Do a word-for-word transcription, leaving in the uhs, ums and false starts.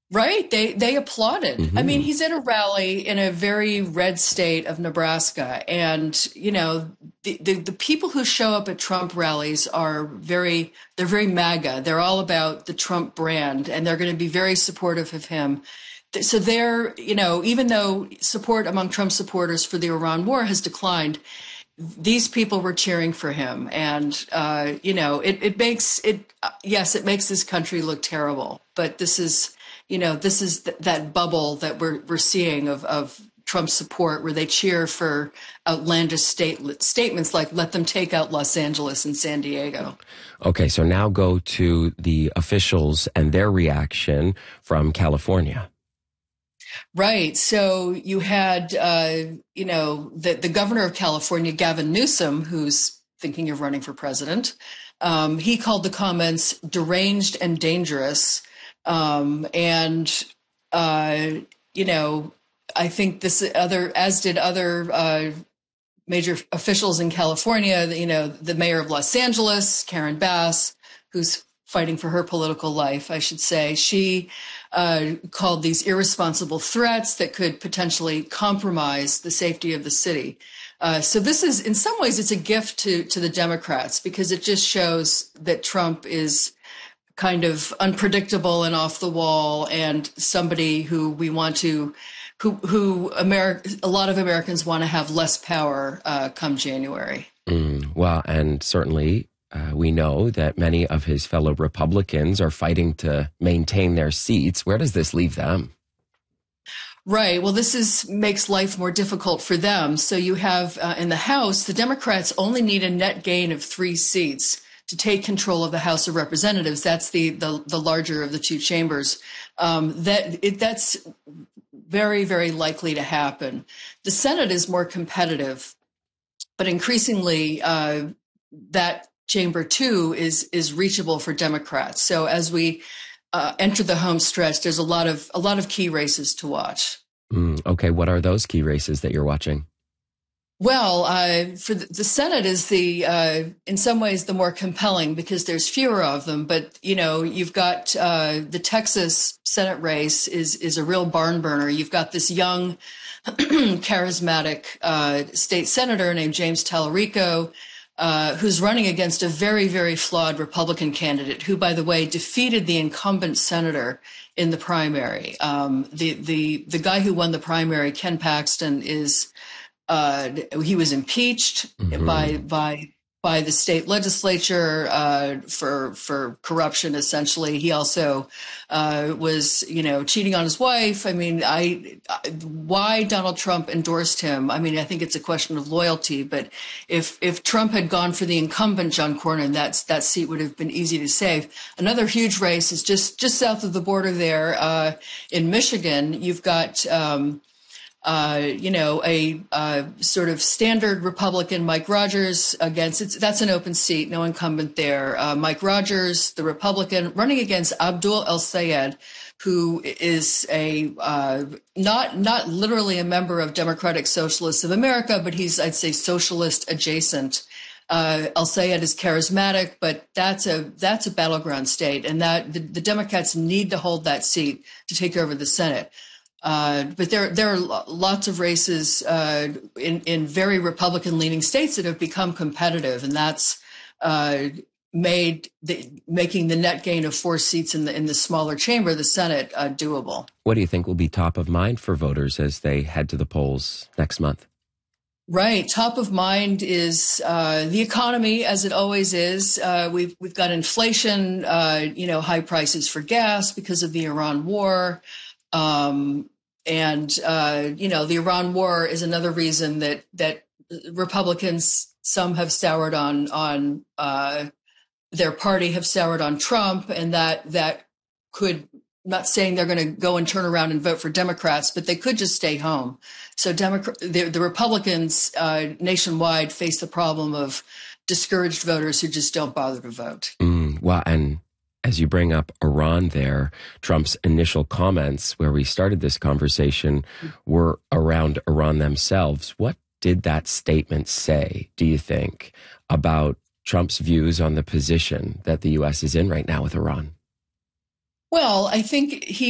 Right. They they applauded. I mean, Hmm. he's at a rally in a very red state of Nebraska. And, you know, the, the, the people who show up at Trump rallies are very, they're very MAGA. They're all about the Trump brand, and they're going to be very supportive of him. So they're, you know, even though support among Trump supporters for the Iran war has declined, these people were cheering for him. And, uh, you know, it, it makes it, uh, yes, it makes this country look terrible. But this is, you know, this is th- that bubble that we're, we're seeing of, of Trump support where they cheer for outlandish state, statements like let them take out Los Angeles and San Diego. Okay, so now go to the officials and their reaction from California. Right. So you had, uh, you know, the, the governor of California, Gavin Newsom, who's thinking of running for president. Um, he called the comments deranged and dangerous. Um, and, uh, you know, I think this other, as did other uh, major officials in California, you know, the mayor of Los Angeles, Karen Bass, who's fighting for her political life, I should say. She uh, called these irresponsible threats that could potentially compromise the safety of the city. Uh, so this is, in some ways, it's a gift to to the Democrats because it just shows that Trump is kind of unpredictable and off the wall, and somebody who we want to, who who Ameri- a lot of Americans want to have less power uh, come January. Mm, well, and certainly uh, we know that many of his fellow Republicans are fighting to maintain their seats. Where does this leave them? Right. Well, this is makes life more difficult for them. So you have uh, in the House, the Democrats only need a net gain of three seats to take control of the House of Representatives. That's the the, the larger of the two chambers. Um, that it, that's very, very likely to happen. The Senate is more competitive, but increasingly uh, that chamber too is is reachable for Democrats. So as we uh, enter the home stretch, there's a lot of a lot of key races to watch. Mm, okay, what are those key races that you're watching? Well, uh, for the, the Senate is the, uh, in some ways, the more compelling because there's fewer of them. But you know, you've got uh, the Texas Senate race is is a real barn burner. You've got this young, charismatic uh, state senator named James Tallarico, uh, who's running against a very, very flawed Republican candidate, who, by the way, defeated the incumbent senator in the primary. Um, the the the guy who won the primary, Ken Paxton, is. Uh, he was impeached by Hmm. by by the state legislature uh, for for corruption. Essentially, he also uh, was, you know, cheating on his wife. I mean, I, I why Donald Trump endorsed him. I mean, I think it's a question of loyalty. But if if Trump had gone for the incumbent John Cornyn, that's that seat would have been easy to save. Another huge race is just just south of the border there uh, in Michigan. You've got. Um, uh, you know, a uh, sort of standard Republican Mike Rogers against, it's, that's an open seat, no incumbent there. Uh, Mike Rogers, the Republican, running against Abdul El-Sayed, who is a uh, not not literally a member of Democratic Socialists of America, but he's, I'd say, socialist adjacent. Uh, El-Sayed is charismatic, but that's a that's a battleground state, and that the, the Democrats need to hold that seat to take over the Senate. Uh, but there, there are lots of races uh, in, in very Republican-leaning states that have become competitive, and that's uh, made the, making the net gain of four seats in the in the smaller chamber, the Senate, uh, doable. What do you think will be top of mind for voters as they head to the polls next month? Right, top of mind is uh, the economy, as it always is. Uh, we've we've got inflation, uh, you know, high prices for gas because of the Iran war. Um, and, uh, you know, the Iran war is another reason that, that Republicans, some have soured on, on, uh, their party have soured on Trump, and that, that could, not saying they're going to go and turn around and vote for Democrats, but they could just stay home. So Democrat, the, the Republicans, uh, nationwide face the problem of discouraged voters who just don't bother to vote. Mm, well, and as you bring up Iran there, Trump's initial comments where we started this conversation were around Iran themselves. What did that statement say, do you think, about Trump's views on the position that the U S is in right now with Iran? Well, I think he